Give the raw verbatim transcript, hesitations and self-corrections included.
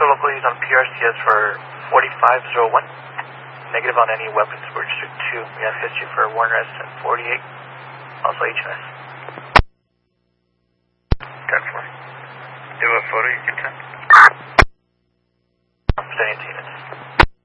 Echo local, he's on P R C S for forty-five oh one. Negative on any weapons for District two. We have history for Warner S and forty-eight. Also H M S. ten four. Do you have a photo you can send?